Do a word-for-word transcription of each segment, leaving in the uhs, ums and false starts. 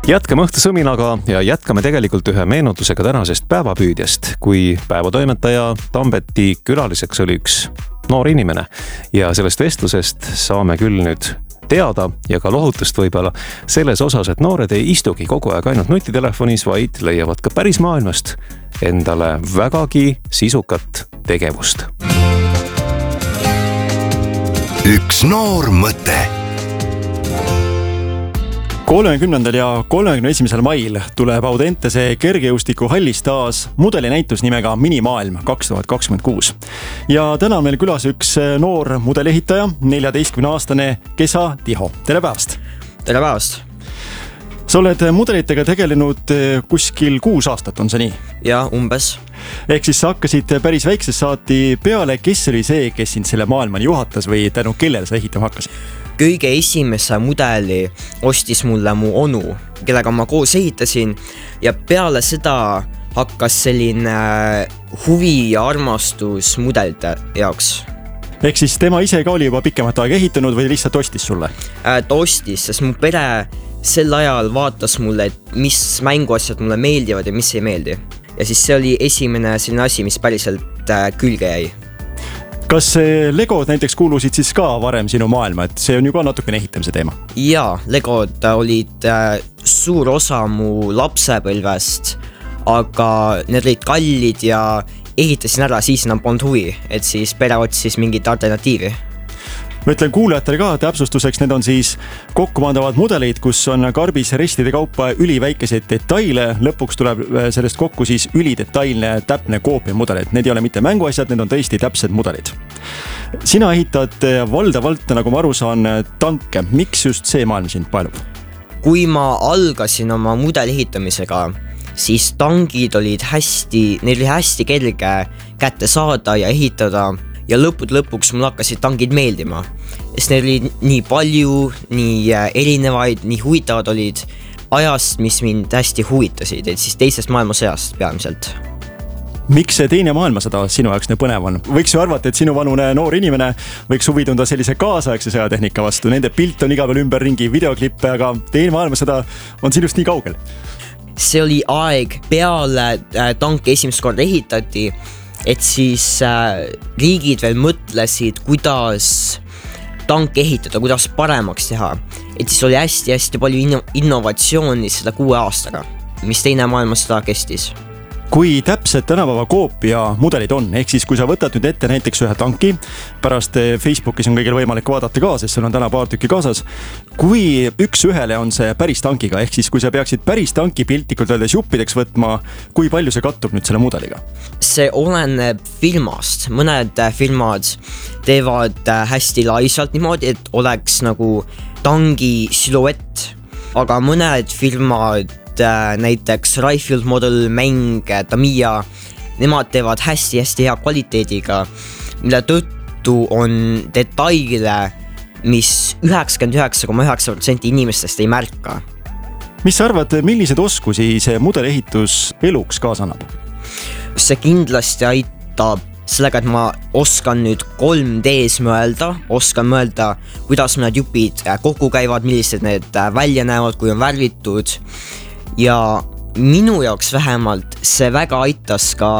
Jätkame õhtusõminaga ja jätkame tegelikult ühe meenutusega tänasest päevapüüdjast, kui päevatoimetaja Tambeti külaliseks oli üks noor inimene ja sellest vestlusest saame küll nüüd teada ja ka lohutust võib-olla selles osas, et noored ei istugi kogu aeg ainult nutitelefonis, vaid leiavad ka päris maailmast endale vägagi sisukat tegevust. Üks noor mõte. kolmekümnendal ja kolmekümne esimesel mail tuleb Audentese kergejõustiku hallis taas mudelinäitus nimega Minimaailm kaks tuhat kakskümmend kuus. Ja täna on meil külas üks noor mudelehitaja, neljateistkümne-aastane Kesa Tiho. Tere päevast! Tere päevast! Sa oled mudelitega tegelenud kuskil kuus aastat, on see nii? Ja, umbes. Ehk siis sa hakkasid päris väiksest saati peale, kes oli see, kes sind selle maailmani juhatas või tänu kellele sa ehitama hakkasid? Kõige esimese mudeli ostis mulle mu onu, kellega ma koos ehitasin ja peale seda hakkas selline huvi ja armastus mudelite jaoks. Ehk siis tema ise ka oli juba pikemat aega ehitanud või lihtsalt ostis sulle? Ta ostis, sest mu pere sel ajal vaatas mulle, et mis mänguasjad mulle meeldivad ja mis ei meeldi. Ja siis see oli esimene selline asi, mis päriselt külge jäi. Kas Legod näiteks kuulusid siis ka varem sinu maailma, et see on ju ka natukene ehitamise teema? Jaa, Legod olid suur osa mu lapsepõlvest, aga need olid kallid ja ehitasin ära, siis enam polnud huvi, et siis pere otsis mingit alternatiivi. Ma ütlen kuulajatele ka täpsustuseks, need on siis kokkumandavad mudelid, kus on karbis restide kaupa üliväikeseid detaile. Lõpuks tuleb sellest kokku siis ülidetailne täpne koopia mudelid. Need ei ole mitte mänguasjad, need on tõesti täpsed mudelid. Sina ehitad valdavalt, nagu ma aru saan, tanke. Miks just see maailm sind paelub? Kui ma algasin oma mudeli ehitamisega, siis tankid olid hästi, neil oli hästi kerge kätte saada ja ehitada. Ja lõpud lõpuks mul hakkasid tangid meeldima, sest neil oli nii palju, nii erinevaid, nii huvitavad olid ajast, mis mind hästi huvitasid, et siis teisest maailmasõjast peamiselt. Miks see teine maailmasõda sinu jaoks nii põnev on? Võiks ju arvata, et sinu vanune noor inimene võiks huvitunda sellise kaasaegse sõjatehnika vastu. Nende pilt on igal pool ümber ringi videoklippe, aga teine maailmasõda on sinust nii kaugel. See oli aeg peale tanke esimest korda ehitati, et siis riigid veel mõtlesid, kuidas tanke ehitada, kuidas paremaks teha. Et siis oli hästi-hästi palju innovatsiooni seda kuue aastaga, mis teine maailmasõda kestis. Kui täpselt tänapäeva koopia mudelid on, ehk siis kui sa võtad nüüd ette näiteks ühe tanki, pärast Facebookis on kõigil võimalik vaadata ka, sest seal on täna paar tükki kaasas, kui üks ühele on see päris tankiga, ehk siis kui sa peaksid päris tanki piltlikult öeldes juppideks võtma, kui palju see kattub nüüd selle mudeliga? See oleneb filmast. Mõned filmad teevad hästi laisalt niimoodi, et oleks nagu tangi siluett, aga mõned filmad näiteks Rayfield Model mäng, Tamiya, nemad teevad hästi-hästi hea kvaliteediga, mille tõttu on detaile, mis üheksakümmend üheksa koma üheksa protsenti inimestest ei märka. Mis sa arvad, millised oskusi see mudelehitus eluks kaasa annab? See kindlasti aitab sellega, et ma oskan nüüd kolm D-s mõelda, oskan mõelda, kuidas need jupid kokku käivad, millised need välja näevad, kui on värvitud. Ja minu jaoks vähemalt see väga aitas ka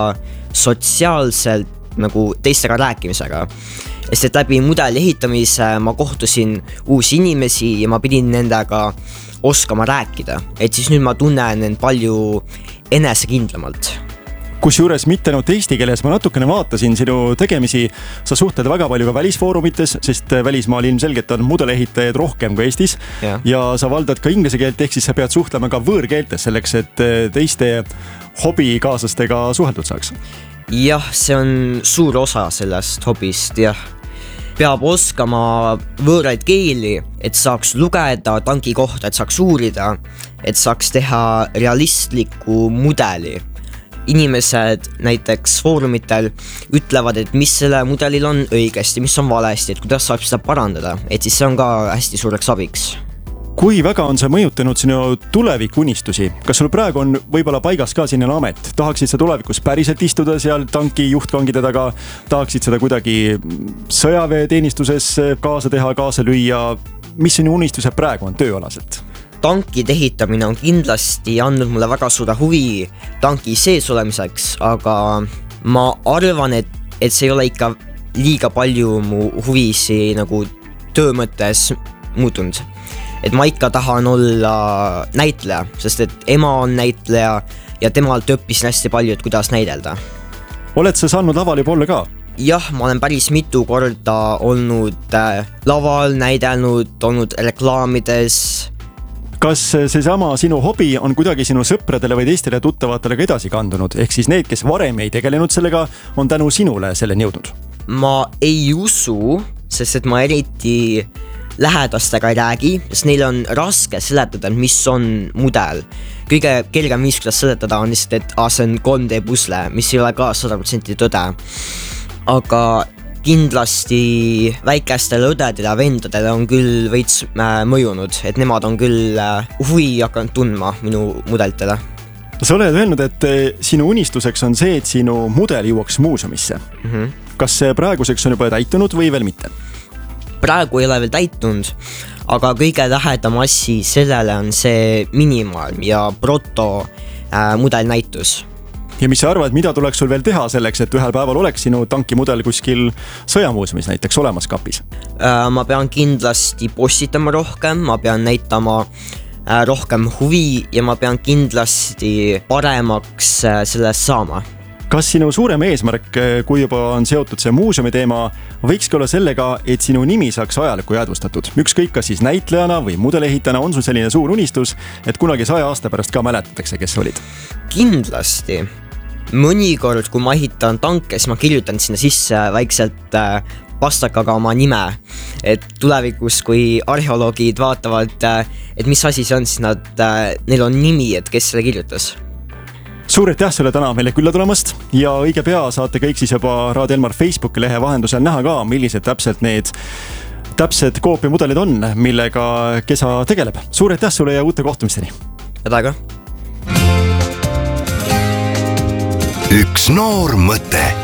sotsiaalselt nagu teistega rääkimisega. Sest et läbi mudeli ehitamise ma kohtusin uusi inimesi ja ma pidin nendega oskama rääkida. Et siis nüüd ma tunnen end palju enesekindlamalt. Kusjuures mitte ainult eesti keeles, ma natukene vaatasin sinu tegemisi, sa suhtled väga palju ka välisfoorumites, sest välismaal ilmselgelt on mudelehitajaid rohkem kui Eestis ja. ja sa valdad ka inglise keelt, ehk siis sa pead suhtlema ka võõrkeeltes selleks, et teiste hobikaaslastega suheldud saaks. Jah, see on suur osa sellest hobist, jah. Peab oskama võõraid keeli, et saaks lugeda tanki kohta, et saaks uurida, et saaks teha realistliku mudeli. Inimesed näiteks foorumitel ütlevad, et mis selle mudelil on õigesti, mis on valesti, et kuidas saab seda parandada, et siis see on ka hästi suureks abiks. Kui väga on see mõjutanud sinu tulevikunistusi? Kas sul praegu on võib-olla paigas ka sinna amet? Tahaksid sa tulevikus päriselt istuda seal tanki juhtkangide taga? Tahaksid seda kuidagi sõjaväeteenistuses kaasa teha, kaasa lüüa? Mis sinu unistused praegu on tööalaselt? tankide ehitamine on kindlasti andnud mulle väga suure huvi tanki sees olemiseks, aga ma arvan, et, et see ei ole ikka liiga palju mu huvisi nagu töö mõttes muutunud. Et ma ikka tahan olla näitleja, sest et ema on näitleja ja temalt õppisin hästi palju, et kuidas näidelda. Oled sa saanud laval juba olla ka? Jah, ma olen päris mitu korda olnud äh, laval, näidelnud, olnud reklaamides. Kas seesama sinu hobi on kuidagi sinu sõpradele või teistele tuttavatele ka edasi kandunud? Ehk siis need, kes varem ei tegelenud sellega, on tänu sinule selleni jõudnud? Ma ei usu, sest et ma eriti lähedastega ei räägi, sest neil on raske seletada, mis on mudel. Kõige kergem viis, kuidas seletada on lihtsalt, et ah, see on kolm D pusle, mis ei ole ka sada protsenti tõde. Aga kindlasti väikestele õdedele ja vendadele on küll veits äh, mõjunud, et nemad on küll äh, huvi hakanud tundma minu mudelitele. Sa oled öelnud, et sinu unistuseks on see, et sinu mudel jõuaks muuseumisse. Mm-hmm. Kas see praeguseks on juba täitunud või veel mitte? Praegu ei ole veel täitunud, aga kõige lähedam asi sellele on see minimaalm ja proto äh, mudelnäitus. Ja mis sa arvad, mida tuleks sul veel teha selleks, et ühel päeval oleks sinu tankimudel kuskil sõjamuuseumis näiteks olemas kapis? Äh, ma pean kindlasti postitama rohkem, ma pean näitama äh, rohkem huvi ja ma pean kindlasti paremaks äh, sellest saama. Kas sinu suurem eesmärk, kui juba on seotud see muuseumi teema, võikski olla sellega, et sinu nimi saaks ajalikku jäädvustatud? Ükskõik kas siis näitlejana või mudelehitana on sul selline suur unistus, et kunagi saja aasta pärast ka mäletatakse, kes olid? Kindlasti. Mõnikord, kui ma ehitan tanke, siis ma kirjutan sinna sisse väikselt äh, pastakaga oma nime. Et tulevikus, kui arheoloogid vaatavad, äh, et mis asi see on, siis nad, äh, neil on nimi, et kes selle kirjutas. Suur aitäh sulle täna meile külla tulemast ja õige pea saate kõik siis juba Raadio Elmar Facebooki lehe vahendusel näha ka, millised täpselt need täpsed koopiamudelid on, millega Kesa tegeleb. Suur aitäh sulle ja uute kohtumisteni. Tädaga. Üks noor mõte.